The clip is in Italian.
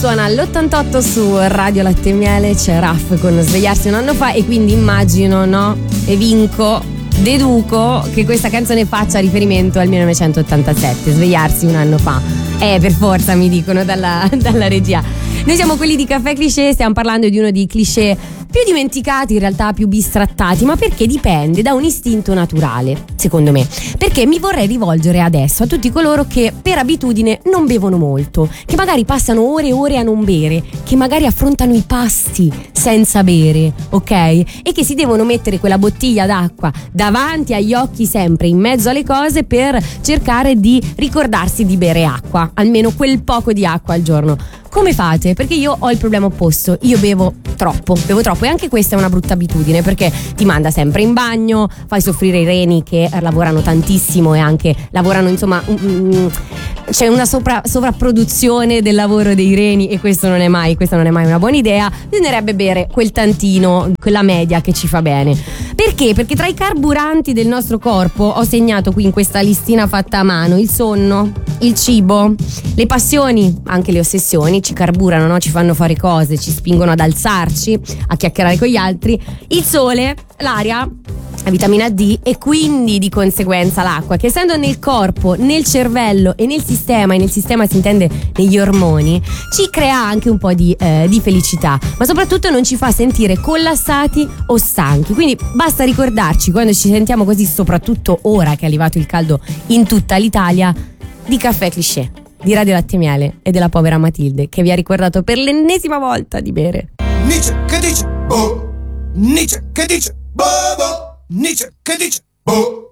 suona all'88 su Radio Latte e Miele, c'è Raff con Svegliarsi un anno fa e quindi immagino, no? E deduco che questa canzone faccia riferimento al 1987, Svegliarsi un anno fa. Per forza mi dicono dalla regia. Noi siamo quelli di Caffè Cliché, stiamo parlando di uno dei cliché più dimenticati, in realtà più bistrattati, ma perché dipende da un istinto naturale, secondo me. Perché mi vorrei rivolgere adesso a tutti coloro che per abitudine non bevono molto, che magari passano ore e ore a non bere, che magari affrontano i pasti senza bere, ok? E che si devono mettere quella bottiglia d'acqua davanti agli occhi sempre, in mezzo alle cose, per cercare di ricordarsi di bere acqua, almeno quel poco di acqua al giorno. Come fate? Perché io ho il problema opposto, io bevo troppo e anche questa è una brutta abitudine perché ti manda sempre in bagno, fai soffrire i reni che lavorano tantissimo e anche lavorano, insomma, c'è una sovrapproduzione del lavoro dei reni e questa non è mai una buona idea. Bisognerebbe bere quel tantino, quella media che ci fa bene. Perché? Perché tra i carburanti del nostro corpo ho segnato qui in questa listina fatta a mano il sonno, il cibo, le passioni, anche le ossessioni ci carburano, no? Ci fanno fare cose, ci spingono ad alzarci, a chiacchierare con gli altri, il sole, l'aria, la vitamina D e quindi di conseguenza l'acqua, che essendo nel corpo, nel cervello e nel sistema si intende negli ormoni, ci crea anche un po' di felicità, ma soprattutto non ci fa sentire collassati o stanchi. Quindi basta ricordarci quando ci sentiamo così, soprattutto ora che è arrivato il caldo in tutta l'Italia, di Caffè Cliché, di Radio Latte e Miele e della povera Matilde che vi ha ricordato per l'ennesima volta di bere. Nietzsche che dice, boh, Nietzsche che dice, boh, boh, Nietzsche che dice, boh.